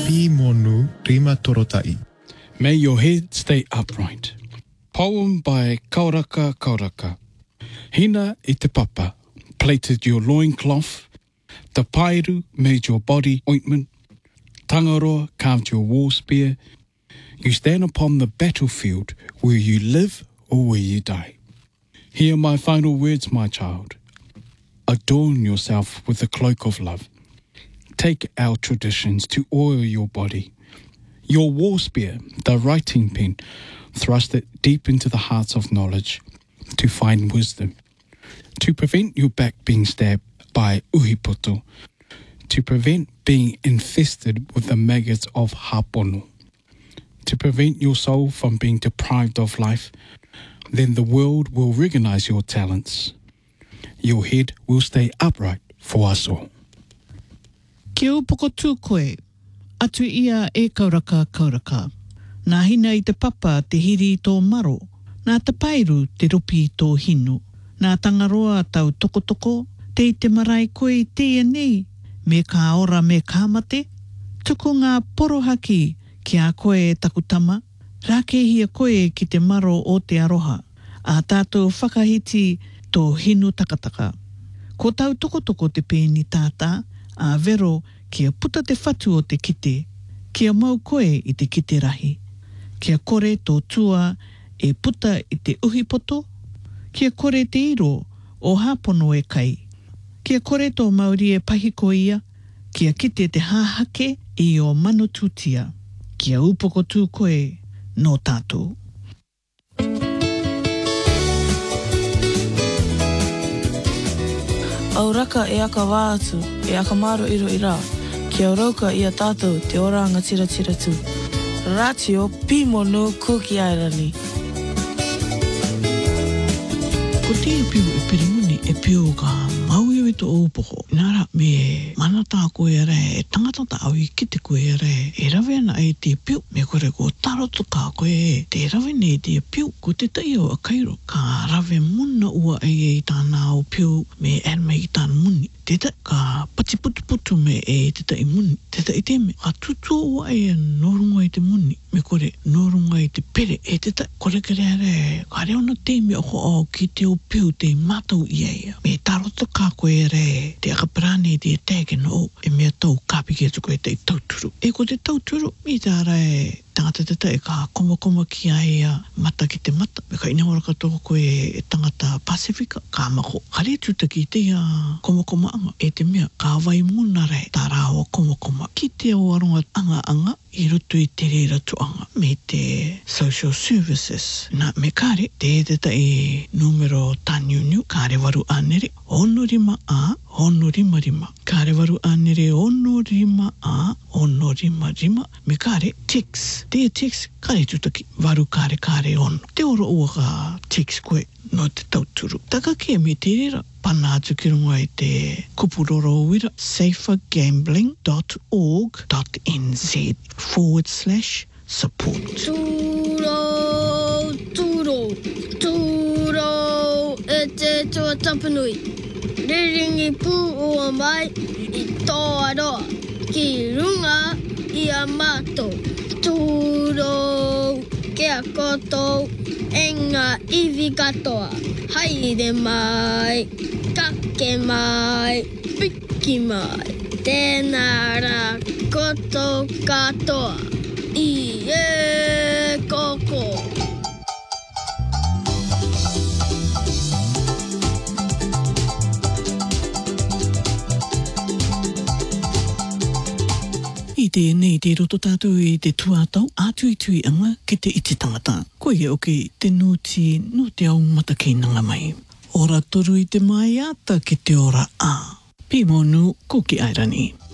Pi monu rima torotai. May your head stay upright. Poem by Kauraka Kauraka. Hina I te papa plaited your loincloth. Te pairu made your body ointment. Tangaroa carved your war spear. You stand upon the battlefield where you live or where you die. Hear my final words, my child. Adorn yourself with the cloak of love. Take our traditions to oil your body. Your war spear, the writing pen, thrust it deep into the hearts of knowledge to find wisdom. To prevent your back being stabbed by uhipoto. To prevent being infested with the maggots of hapono. To prevent your soul from being deprived of life, then the world will recognize your talents. Your head will stay upright for us all. Kia upoko tū koe, atu ia e kauraka kauraka. Nā hina I te papa te hiri I tō maro, nā te pairu te ropi I tō hinu, nā tangaroa tau tokotoko, te I te marae koe I te nei, me ka ora me ka mate, tuku ngā porohaki ki a koe e takutama, rākehia koe ki te maro o te aroha, a tātou whakahiti tō hinu takataka. Ko tau tokotoko te pēni tātā, a vero kia puta te whatu o te kite, kia mau koe I te kite rahi, kia kore tō tua e puta I te uhipoto, kia kore te iro o hapono e kai, kia kore tō Māori e pahiko ia, kia kite te hāhake I o manututia, kia upoko tū koe no tātou. Auraka e aka wā atu, e aka maro iro I rā, kia urauka I a tātou te oranga tira tira tū. Ratio pimonu kuki airani. Ko te piu e pirimuni e piu ka maui o I tō upoko. Nara me manata koe re, e tangata ta au I kite koe re, e rawe ana e te piu. Me kore ko taroto ka koe, te rawe ne te piu. Ko te tai o a kairo, ka rawe muna ua e tāna o piu me erme I tāna muni. Te tai ka pati putu putu me e te tai muni. Te tai te me, ka tutua ua e norunga I te muni. Me kore norunga I te pere e te tai. Kore kere re, ka reo na te me o ho ki te o piu te matau I ea. Me taroto ka koe re, te akaparane te tege no e mea tau kāpiki atu koe te tauturu. E ko te tauturu, mi tā rai tangata te tai ka koma ki a ea mata ki te mata. Me ka inahora katoa koe e tangata Pasifika, ka mako. Ka rea tūtaki te a koma anga. E te mea, ka wai muna rei tā rāua koma. Ki te o aronga anga I roto I te reira tuanga me te social services. Nā me kāre, te tai numero tāniuniu, kāre waru anere, honorima a, honorima rima. Kāre waru anere, honorima a, honorima rima. Me kāre, text. Te text, kāre tutaki, waru kāre ono. Te oro ua ka text koe no te tauturu. Taka kia me te reira, pana atu ki runga I te kupuroro wira, safergambling.org.nz/support. Tūro, e te tua tapanui. Riringi pū ua mai I tō aroa, ki runga I a mātou. Tūro, kia kotou, enga iwi katoa. Haere mai, kake mai, piki mai. Tēnā rā kotou katoa. I e koko. I tēnei te roto tātou I te tuatau, ātui anga ki te iti tangata. Koe e oke te nūti no te au mata kei nanga mai. Ora toru I te mai ata ki te ora a. Pimonu ko ki airani.